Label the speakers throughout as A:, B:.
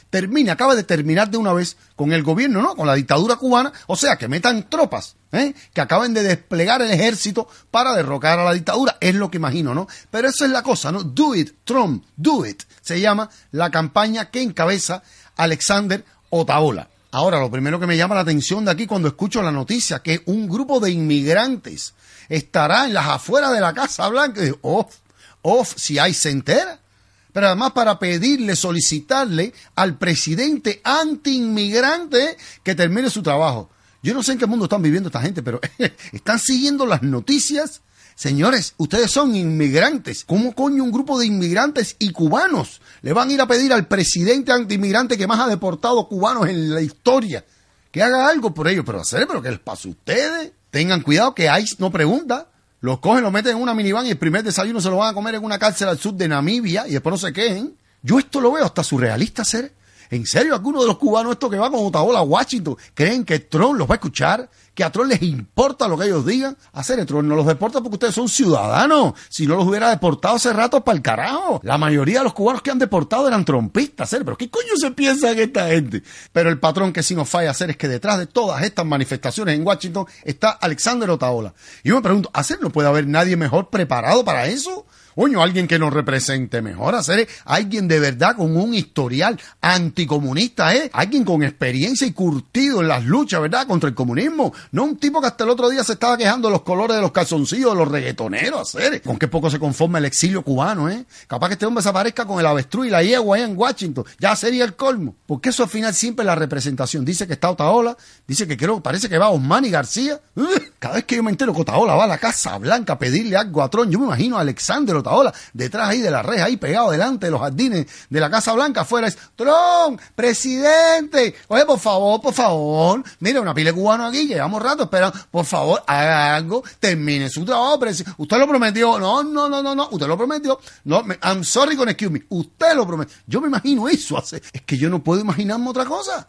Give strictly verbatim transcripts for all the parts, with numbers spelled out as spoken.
A: termine, acaba de terminar de una vez con el gobierno, ¿no? Con la dictadura cubana, o sea, que metan tropas, ¿eh? Que acaben de desplegar el ejército para derrocar a la dictadura, es lo que imagino, ¿no? Pero eso es la cosa, ¿no? Do it, Trump, do it, se llama la campaña que encabeza Alexander Otaola. Ahora, lo primero que me llama la atención de aquí cuando escucho la noticia, que un grupo de inmigrantes estará en las afueras de la Casa Blanca, y off, off, si hay se entera, pero además para pedirle, solicitarle al presidente anti-inmigrante que termine su trabajo. Yo no sé en qué mundo están viviendo esta gente, pero están siguiendo las noticias. Señores, ustedes son inmigrantes. ¿Cómo coño un grupo de inmigrantes y cubanos le van a ir a pedir al presidente anti-inmigrante que más ha deportado cubanos en la historia que haga algo por ellos? Pero hacer, pero ¿qué les pasa a ustedes? Tengan cuidado que ICE no pregunta. Los cogen, los meten en una minivan y el primer desayuno se lo van a comer en una cárcel al sur de Namibia y después no se quejen. Yo esto lo veo hasta surrealista, ser. ¿En serio algunos de los cubanos estos que van con Otaola a Washington creen que Trump los va a escuchar? ¿Que a Trump les importa lo que ellos digan? Hacer Trump no los deporta porque ustedes son ciudadanos. Si no los hubiera deportado hace rato para el carajo. La mayoría de los cubanos que han deportado eran trompistas, ¿ser? ¿Pero qué coño se piensa en esta gente? Pero el patrón que sí nos falla hacer es que detrás de todas estas manifestaciones en Washington está Alexander Otaola. Y yo me pregunto, ¿hacer no puede haber nadie mejor preparado para eso? Coño, alguien que nos represente mejor, hacer alguien de verdad con un historial anticomunista, ¿eh? Alguien con experiencia y curtido en las luchas, ¿verdad? Contra el comunismo. No un tipo que hasta el otro día se estaba quejando de los colores de los calzoncillos de los reggaetoneros, hacer. Con qué poco se conforma el exilio cubano, ¿eh? Capaz que este hombre se aparezca con el avestruz y la yegua allá en Washington. Ya sería el colmo. Porque eso al final siempre es la representación. Dice que está Otaola, dice que creo, parece que va Osmani García. Cada vez que yo me entero que Otaola va a la Casa Blanca a pedirle algo a Trump, yo me imagino a Alexander Otaola detrás ahí de la reja, ahí pegado delante de los jardines de la Casa Blanca, afuera es Trump, presidente, oye, por favor, por favor, mira, una pila de cubanos aquí, llevamos rato esperando, por favor, haga algo, termine su trabajo, usted lo prometió, no, no, no, no, no, usted lo prometió, no, I'm sorry con excuse me, usted lo prometió, yo me imagino eso, hace, es que yo no puedo imaginarme otra cosa.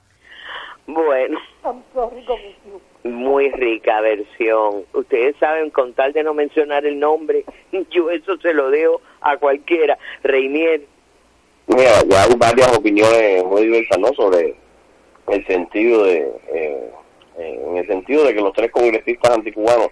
B: Bueno, I'm sorry con excuse me. Muy rica versión. Ustedes saben, con tal de no mencionar el nombre, yo eso se lo dejo a cualquiera. Reinier.
C: Mira, ya hay varias opiniones muy diversas, ¿no? Sobre el sentido de, eh, eh, en el sentido de que los tres congresistas anticubanos,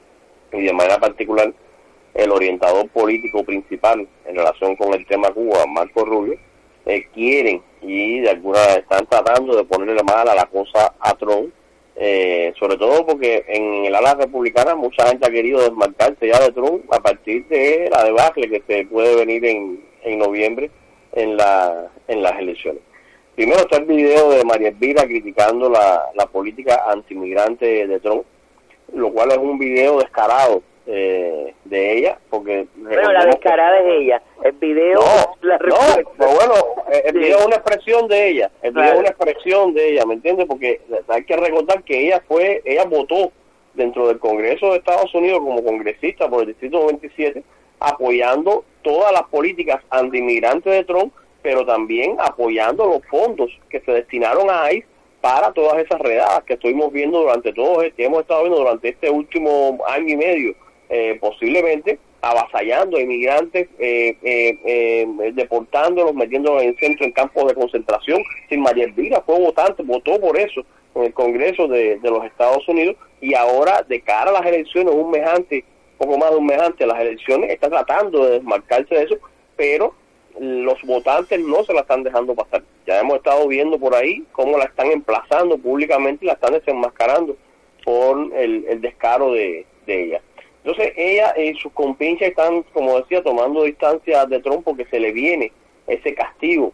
C: y de manera particular el orientador político principal en relación con el tema Cuba, Marco Rubio, eh, quieren y de alguna vez están tratando de ponerle mal a la cosa a Trump. Eh, sobre todo porque en el ala republicana mucha gente ha querido desmarcarse ya de Trump a partir de la debacle que se puede venir en, en noviembre en la en las elecciones. Primero está el video de María Elvira criticando la, la política antimigrante de Trump, lo cual es un video descarado eh, de ella, porque...
B: Bueno, la descarada que... es ella, el video
C: no,
B: la
C: no, pero bueno, el
B: sí.
C: video es una expresión de ella, el video
B: claro.
C: es una expresión de ella, ¿me entiendes? Porque hay que recordar que ella fue, ella votó dentro del Congreso de Estados Unidos como congresista por el Distrito veintisiete, apoyando todas las políticas anti-inmigrantes de Trump, pero también apoyando los fondos que se destinaron a ICE para todas esas redadas que estuvimos viendo durante todo, que hemos estado viendo durante este último año y medio, eh, posiblemente avasallando a inmigrantes, eh, eh, eh, deportándolos, metiéndolos en centro, en campos de concentración. Si María Elvira fue votante, votó por eso en el Congreso de, de los Estados Unidos, y ahora de cara a las elecciones, un mes antes, poco más de un mes antes de las elecciones, está tratando de desmarcarse de eso, pero los votantes no se la están dejando pasar. Ya hemos estado viendo por ahí cómo la están emplazando públicamente y la están desenmascarando por el, el descaro de, de ella. Entonces ella y sus compinches están, como decía, tomando distancia de Trump porque se le viene ese castigo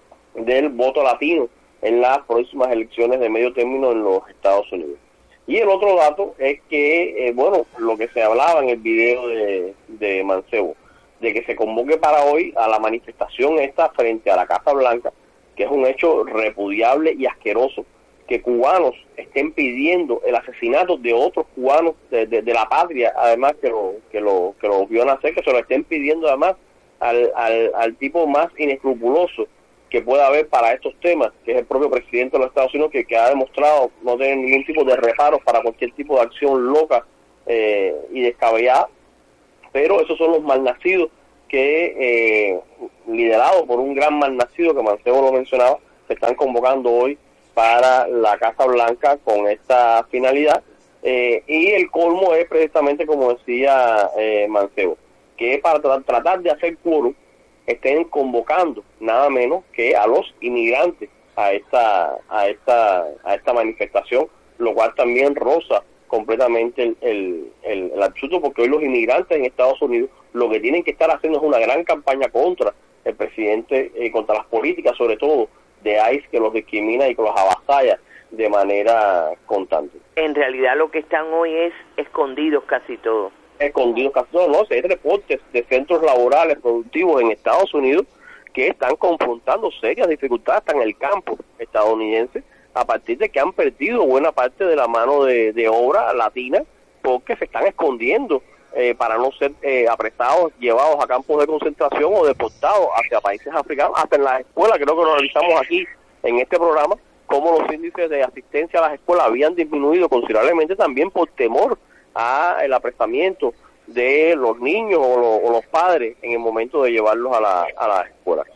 C: del voto latino en las próximas elecciones de medio término en los Estados Unidos. Y el otro dato es que, eh, bueno, lo que se hablaba en el video de, de Mancebo, de que se convoque para hoy a la manifestación esta frente a la Casa Blanca, que es un hecho repudiable y asqueroso, que cubanos estén pidiendo el asesinato de otros cubanos de, de, de la patria, además que lo que lo que lo vio nacer, que se lo estén pidiendo además al, al, al tipo más inescrupuloso que pueda haber para estos temas, que es el propio presidente de los Estados Unidos, que, que ha demostrado no tener ningún tipo de reparos para cualquier tipo de acción loca eh, y descabellada. Pero esos son los malnacidos que, eh, liderados por un gran malnacido que Mancebo lo mencionaba, se están convocando hoy para la Casa Blanca con esta finalidad. Eh, y el colmo es precisamente, como decía eh, Mancebo, que para tra tratar de hacer quórum estén convocando nada menos que a los inmigrantes a esta a esta a esta manifestación, lo cual también roza completamente el, el, el, el absurdo, porque hoy los inmigrantes en Estados Unidos lo que tienen que estar haciendo es una gran campaña contra el presidente, eh, contra las políticas sobre todo de ICE, que los discrimina y que los avasalla de manera constante.
B: En realidad lo que están hoy es escondidos casi todos.
C: Escondidos casi todos, no, hay reportes de centros laborales productivos en Estados Unidos que están confrontando serias dificultades hasta en el campo estadounidense, a partir de que han perdido buena parte de la mano de, de obra latina, porque se están escondiendo eh, para no ser eh, apresados, llevados a campos de concentración o deportados hacia países africanos, hasta en las escuelas. Creo que lo realizamos aquí en este programa, cómo los índices de asistencia a las escuelas habían disminuido considerablemente también por temor a el apresamiento de los niños o, lo, o los padres en el momento de llevarlos a la, a las escuelas.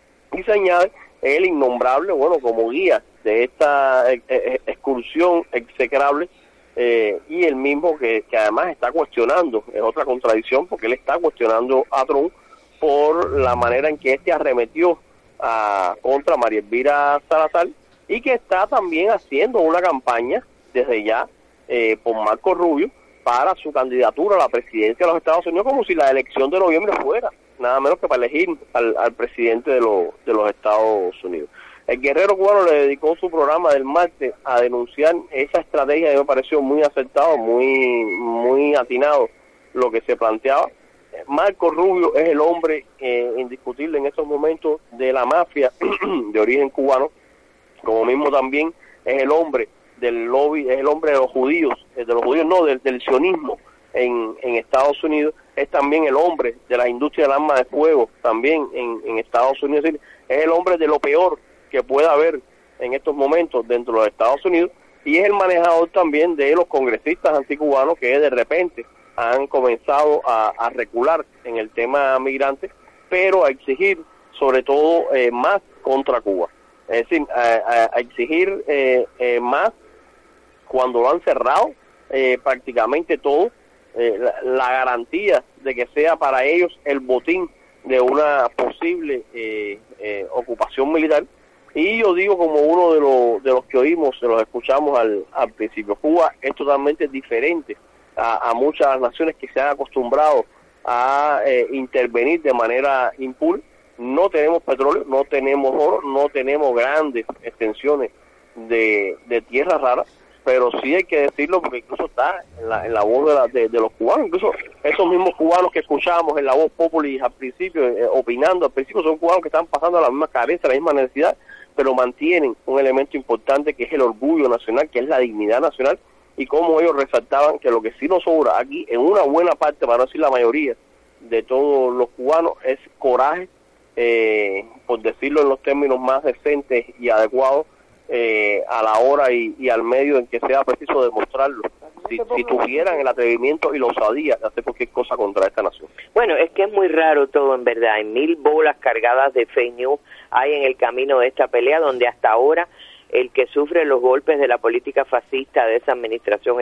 C: Y se añade el innombrable, bueno, como guía de esta eh, eh, excursión execrable, eh, y el mismo que, que además está cuestionando, es otra contradicción, porque él está cuestionando a Trump por la manera en que éste arremetió a, contra María Elvira Salazar, y que está también haciendo una campaña desde ya eh, por Marco Rubio para su candidatura a la presidencia de los Estados Unidos, como si la elección de noviembre fuera nada menos que para elegir al, al presidente de, lo, de los Estados Unidos. El guerrero cubano le dedicó su programa del martes a denunciar esa estrategia, y me pareció muy acertado, muy, muy atinado lo que se planteaba. Marco Rubio es el hombre eh, indiscutible en estos momentos de la mafia de origen cubano, como mismo también es el hombre del lobby, es el hombre de los judíos, de los judíos no, del, del sionismo en, en Estados Unidos, es también el hombre de la industria del arma de fuego, también en, en Estados Unidos, es, decir, es el hombre de lo peor que pueda haber en estos momentos dentro de los Estados Unidos, y es el manejador también de los congresistas anticubanos que de repente han comenzado a, a recular en el tema migrante, pero a exigir sobre todo eh, más contra Cuba. Es decir, a, a exigir eh, eh, más cuando lo han cerrado eh, prácticamente todo, eh, la, la garantía de que sea para ellos el botín de una posible eh, eh, ocupación militar. Y yo digo, como uno de los de los que oímos, de los escuchamos al, al principio, Cuba es totalmente diferente a, a muchas naciones que se han acostumbrado a eh, intervenir de manera impune. No tenemos petróleo, no tenemos oro, no tenemos grandes extensiones de, de tierras raras, pero sí hay que decirlo porque incluso está en la, en la voz de, la, de, de los cubanos, incluso esos mismos cubanos que escuchábamos en la voz populi al principio, eh, opinando al principio, son cubanos que están pasando la misma carencia, la misma necesidad, pero mantienen un elemento importante que es el orgullo nacional, que es la dignidad nacional, y como ellos resaltaban que lo que sí nos sobra aquí, en una buena parte, para no decir la mayoría, de todos los cubanos, es coraje, eh, por decirlo en los términos más decentes y adecuados, eh, a la hora y, y al medio en que sea preciso demostrarlo, si, si tuvieran el atrevimiento y la osadía de hacer cualquier cosa contra esta nación.
B: Bueno, es que es muy raro todo, en verdad. Hay mil bolas cargadas de fake news hay en el camino de esta pelea, donde hasta ahora el que sufre los golpes de la política fascista de esa administración